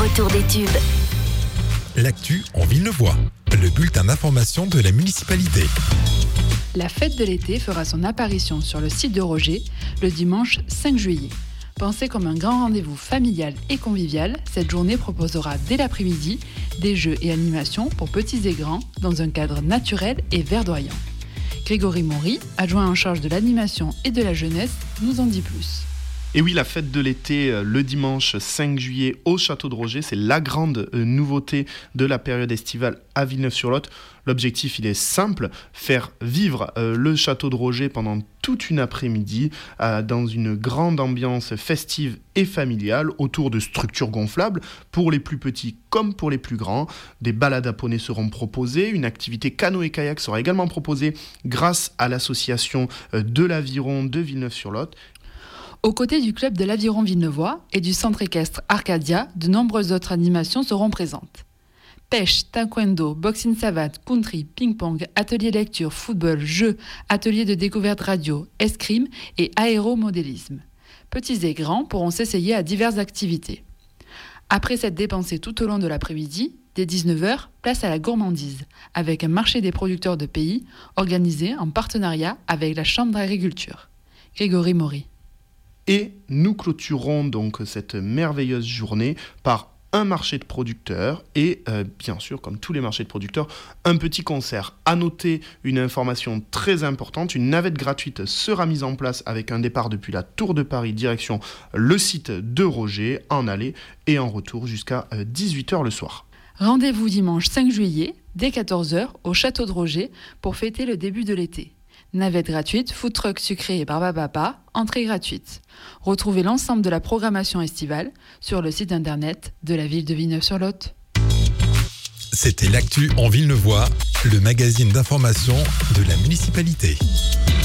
retour des tubes. L'actu en Villeneuvois, le bulletin d'information de la municipalité. La fête de l'été fera son apparition sur le site de Roger le dimanche 5 juillet. Pensée comme un grand rendez-vous familial et convivial, cette journée proposera dès l'après-midi des jeux et animations pour petits et grands dans un cadre naturel et verdoyant. Grégory Maury, adjoint en charge de l'animation et de la jeunesse, nous en dit plus. Et oui, la fête de l'été, le dimanche 5 juillet au Château de Roger, c'est la grande nouveauté de la période estivale à Villeneuve-sur-Lot. L'objectif, il est simple, faire vivre le Château de Roger pendant toute une après-midi dans une grande ambiance festive et familiale autour de structures gonflables pour les plus petits comme pour les plus grands. Des balades à poney seront proposées, une activité canoë-kayak sera également proposée grâce à l'association de l'Aviron de Villeneuve-sur-Lot. Aux côtés du club de l'Aviron Villeneuvois et du centre équestre Arcadia, de nombreuses autres animations seront présentes. Pêche, taekwondo, boxing savate, country, ping-pong, atelier lecture, football, jeux, atelier de découverte radio, escrime et aéromodélisme. Petits et grands pourront s'essayer à diverses activités. Après s'être dépensés tout au long de l'après-midi, dès 19h, place à la gourmandise, avec un marché des producteurs de pays organisé en partenariat avec la Chambre d'agriculture. Grégory Maury. Et nous clôturons donc cette merveilleuse journée par un marché de producteurs et bien sûr, comme tous les marchés de producteurs, un petit concert. À noter une information très importante, une navette gratuite sera mise en place avec un départ depuis la Tour de Paris direction le site de Roger en aller et en retour jusqu'à 18h le soir. Rendez-vous dimanche 5 juillet dès 14h au Château de Roger pour fêter le début de l'été. Navette gratuite, food truck sucré et barbapapa, entrée gratuite. Retrouvez l'ensemble de la programmation estivale sur le site internet de la ville de Villeneuve-sur-Lot. C'était l'actu en Villeneuvois, le magazine d'information de la municipalité.